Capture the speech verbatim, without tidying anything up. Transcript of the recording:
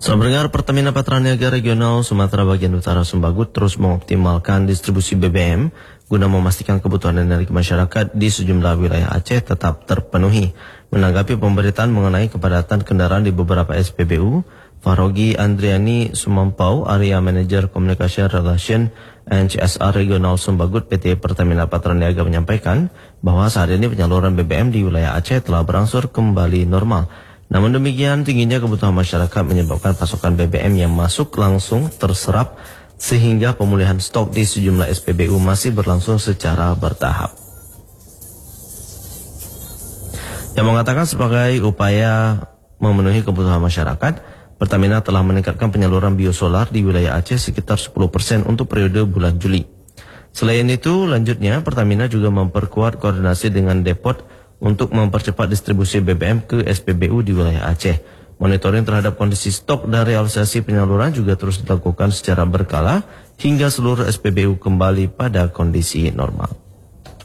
Saudara Pertamina Patraniaga Regional Sumatera Bagian Utara Sumbagut terus mengoptimalkan distribusi B B M guna memastikan kebutuhan energi masyarakat di sejumlah wilayah Aceh tetap terpenuhi. Menanggapi pemberitaan mengenai kepadatan kendaraan di beberapa S P B U, Farogi Andriani Sumampau, Area Manager Communication Relation and C S R Regional Sumbagut P T Pertamina Patraniaga menyampaikan bahwa saat ini penyaluran B B M di wilayah Aceh telah berangsur kembali normal. Namun demikian, tingginya kebutuhan masyarakat menyebabkan pasokan B B M yang masuk langsung terserap sehingga pemulihan stok di sejumlah S P B U masih berlangsung secara bertahap. Yang mengatakan sebagai upaya memenuhi kebutuhan masyarakat, Pertamina telah meningkatkan penyaluran biosolar di wilayah Aceh sekitar sepuluh persen untuk periode bulan Juli. Selain itu, lanjutnya Pertamina juga memperkuat koordinasi dengan Depot untuk mempercepat distribusi B B M ke S P B U di wilayah Aceh. Monitoring terhadap kondisi stok dan realisasi penyaluran juga terus dilakukan secara berkala hingga seluruh S P B U kembali pada kondisi normal.